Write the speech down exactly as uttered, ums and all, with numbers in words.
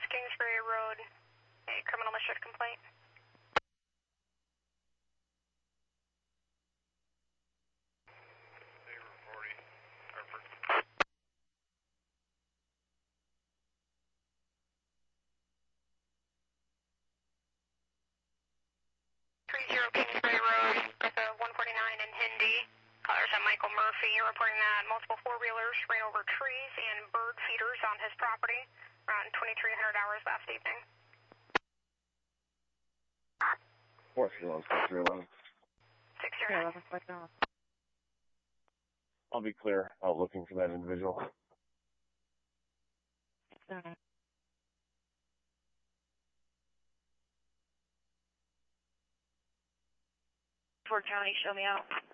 West Kingsbury Road, a criminal mischief complaint. three zero Kingsbury Road, with a one forty-nine in Hindi. Callers at Michael Murphy, reporting that multiple four-wheelers ran over trees and bird feeders on his property around twenty-three hundred hours last evening. four three one, four three one. six zero nine. I'll be clear out looking for that individual. Okay. Ford County, show me out.